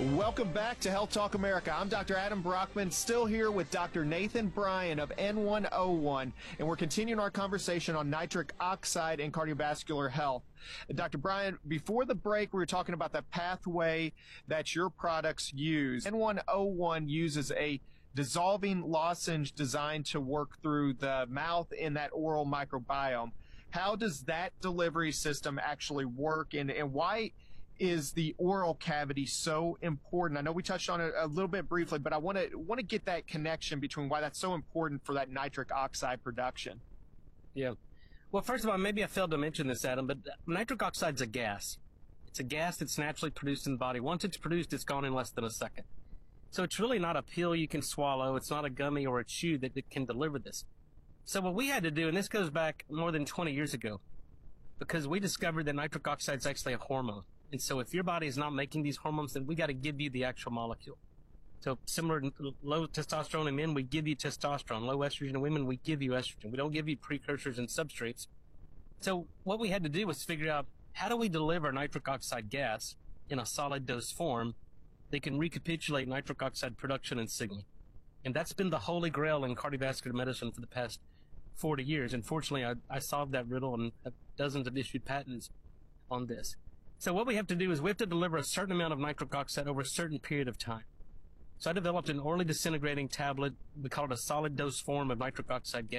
Welcome back to Health Talk America. I'm Dr. Adam Brockman, still here with Dr. Nathan Bryan of N101, and we're continuing our conversation on nitric oxide and cardiovascular health. Dr. Bryan, before the break, we were talking about the pathway that your products use. N101 uses a dissolving lozenge designed to work through the mouth in that oral microbiome. How does that delivery system actually work, and why is the oral cavity so important? I know we touched on it a little bit briefly, but I want to get that connection between why that's so important for that nitric oxide production. Yeah. Well, first of all, maybe I failed to mention this, Adam, but nitric oxide's a gas. It's a gas that's naturally produced in the body. Once it's produced, it's gone in less than a second. So it's really not a pill you can swallow. It's not a gummy or a chew that can deliver this. So what we had to do, and this goes back more than 20 years ago, because we discovered that nitric oxide is actually a hormone. And so if your body is not making these hormones, then we got to give you the actual molecule. So similar to low testosterone in men, we give you testosterone. Low estrogen in women, we give you estrogen. We don't give you precursors and substrates. So what we had to do was figure out, how do we deliver nitric oxide gas in a solid dose form that can recapitulate nitric oxide production and signaling? And that's been the holy grail in cardiovascular medicine for the past 40 years. And fortunately, I solved that riddle and have dozens of issued patents on this. So what we have to do is we have to deliver a certain amount of nitric oxide over a certain period of time. So I developed an orally disintegrating tablet. We call it a solid dose form of nitric oxide gas.